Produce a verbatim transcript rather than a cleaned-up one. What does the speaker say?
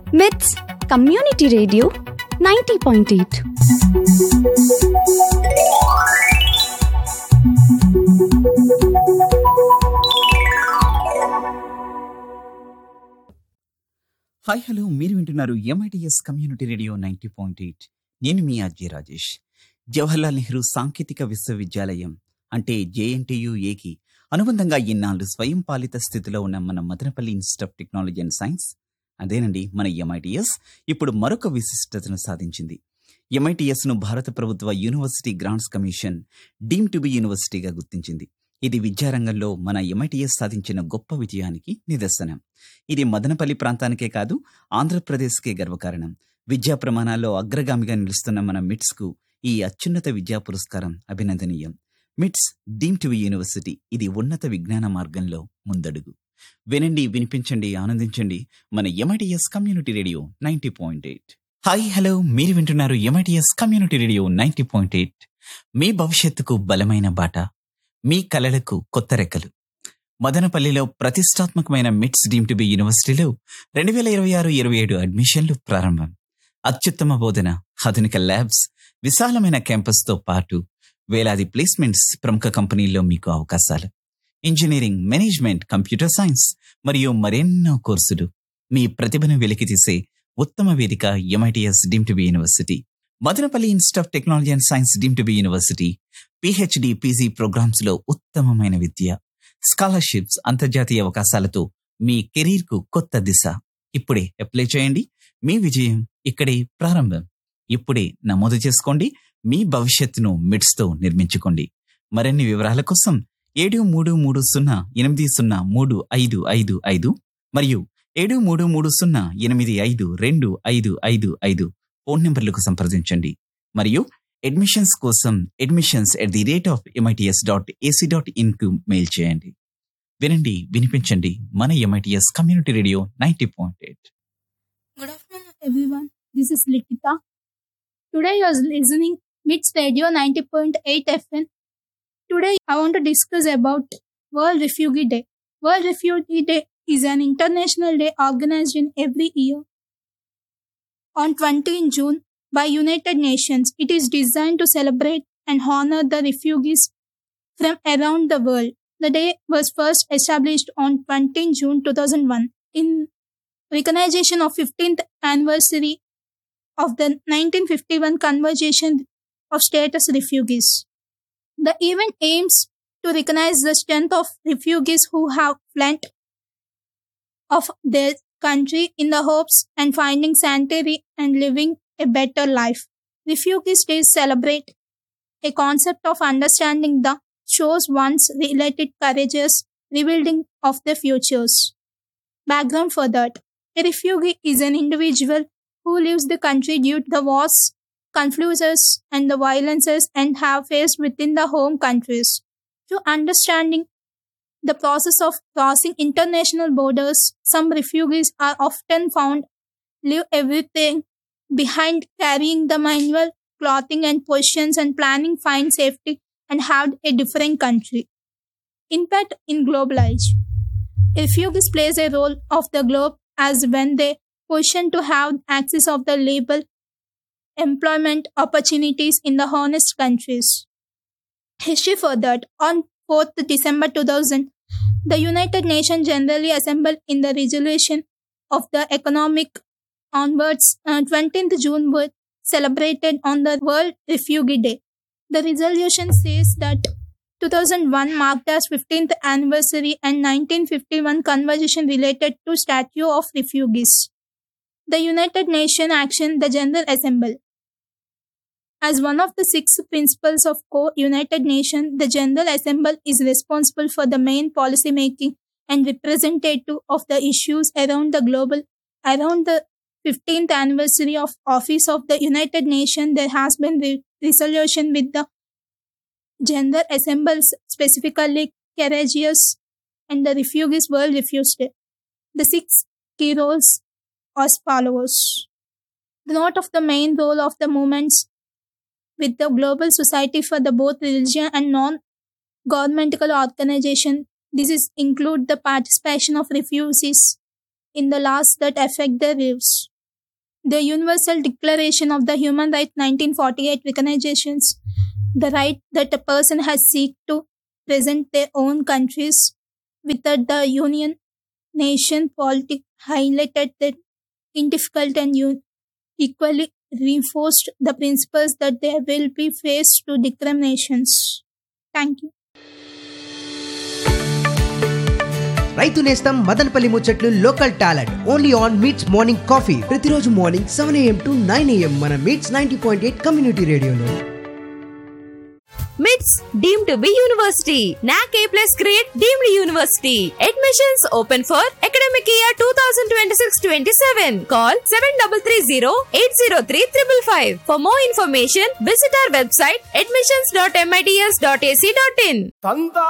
మిట్స్ community radio ninety point eight. Hi hello, మీరు వింటున్నారు MITS community radio ninety point eight. నేను మీ అజయ్ రాజేష్. జవహర్లాల్ నెహ్రూ సాంకేతిక విశ్వవిద్యాలయం అంటే జేఎన్టీయుఏకి అనుబంధంగా ఇన్నాళ్ళు స్వయం పాలిత స్థితిలో ఉన్న మన Madanapalle institute of technology and science, అదేనండి మన ఎంఐటిఎస్, ఇప్పుడు మరొక విశిష్టతను సాధించింది. ఎంఐటిఎస్ ను భారత ప్రభుత్వ university grants commission deem to be యూనివర్సిటీగా గుర్తించింది. ఇది విద్యారంగంలో మన ఎంఐటిఎస్ సాధించిన గొప్ప విజయానికి నిదర్శనం. ఇది మదనపల్లి ప్రాంతానికే కాదు, ఆంధ్రప్రదేశ్కే గర్వకారణం. విద్యా ప్రమాణాల్లో అగ్రగామిగా నిలుస్తున్న మన మిట్స్ కు ఈ అత్యున్నత విద్యా పురస్కారం అభినందనీయం. మిట్స్ డీమ్ టు బి యూనివర్సిటీ, ఇది ఉన్నత విజ్ఞాన మార్గంలో ముందడుగు. వినండి, వినిపించండి, ఆనందించండి మన MITS community radio ninety point eight. Hi hello, మీరు వింటున్నారు MITS community radio ninety point eight. మీ భవిష్యత్తుకు బలమైన బాట, మీ కలలకు కొత్త రెక్కలు. మదనపల్లిలో ప్రతిష్టాత్మకమైన మిట్స్ డీమ్ టు బి యూనివర్సిటీలో రెండు వేల ఇరవై ఆరు ఇరవై ఏడు అడ్మిషన్లు ప్రారంభం. అత్యుత్తమ బోధన, ఆధునిక ల్యాబ్స్, విశాలమైన క్యాంపస్తో పాటు వేలాది ప్లేస్మెంట్స్, ప్రముఖ కంపెనీల్లో మీకు అవకాశాలు. ఇంజనీరింగ్, మేనేజ్మెంట్, కంప్యూటర్ సైన్స్ మరియు మరెన్నో కోర్సులు. మీ ప్రతిభను వెలికితీసే ఉత్తమ వేదిక MITS deem to be university. Madanapalle institute of technology and science deem to be university PhD, PG programmes లో ఉత్తమమైన విద్య, స్కాలర్షిప్స్, అంతర్జాతీయ అవకాశాలతో మీ కెరీర్ కు కొత్త దిశ. ఇప్పుడే అప్లై చేయండి. మీ విజయం ఇక్కడే ప్రారంభం. ఇప్పుడే నమోదు చేసుకోండి. మీ భవిష్యత్తును మిట్స్ తో నిర్మించుకోండి. మరిన్ని వివరాల కోసం ఏడు మూడు మూడు సున్నా ఎనిమిది సున్నా మూడు ఐదు ఐదు ఐదు మరియు ఏడు మూడు మూడు సున్నా ఎనిమిది ఐదు రెండు ఐదు ఐదు ఐదు ఫోన్ నెంబర్లకు సంప్రదించండి. మరియు అడ్మిషన్స్ కోసం admissions at the rate of MITS dot AC dot in కు మెయిల్ చేయండి. వినండి, వినిపించండి మన MITS community radio ninety point eight. Good afternoon, everyone. This is Likita. Today you are listening Mits Radio ninety point eight F M. Today I want to discuss about World Refugee Day. World Refugee Day is an international day organized in every year on twentieth June by United Nations. It is designed to celebrate and honor the refugees from around the world. The day was first established on twentieth June two thousand one in recognition of fifteenth anniversary of the nineteen fifty-one Convention of Status Refugees. The event aims to recognize the strength of refugees who have fled of their country in the hopes and finding sanctuary and living a better life. Refugees Day celebrate a concept of understanding the shows one's related courageous rebuilding of their futures. Background for that. A refugee is an individual who leaves the country due to the wars, conflicts, and the violences and have faced within the home countries. To understanding the process of crossing international borders, some refugees are often found leave everything behind, carrying the manual, clothing and possessions, and planning find safety and have a different country. Impact in global age. Refugees plays a role of the globe as when they position to have access of the labor employment opportunities in the honest countries. History for that. On fourth December two thousand, the United Nations General Assembly in the resolution of the economic onwards uh, twentieth June was celebrated on the World Refugee Day. The resolution says that two thousand one marked as fifteenth anniversary and nineteen fifty-one convention related to statute of refugees. The United Nations action, the General Assembly. As one of the six principles of co-United Nations, the General Assembly is responsible for the main policy making and representative of the issues around the global. Around the fifteenth anniversary of Office of the United Nations, there has been re- resolution with the General Assembly, specifically courageous and the Refugees World Refugee Day. The six key roles as follows. The note of the main role of the movements with the global society for the both religion and non-governmental organization. This is include the participation of refugees in the laws that affect their lives. The Universal Declaration of the Human Rights nineteen forty-eight recognizes the right that a person has seek to present their own countries without the Union nation politics highlighted that in difficult and un- equally reinforced the principles that there will be faced to discriminations. Thank you. రైతు నేస్తం మదనపల్లి ముచ్చట్లు local talent only on meets morning coffee ప్రతిరోజు morning seven AM to nine AM మన meets ninety point eight community రేడియోలో. మిట్స్ deemed to be university నాక్ ఏ plus grade deemed university admissions open for academic year twenty twenty-six twenty-seven call seven three three zero eight zero three five five for more information visit our website admissions dot mits dot ac dot in.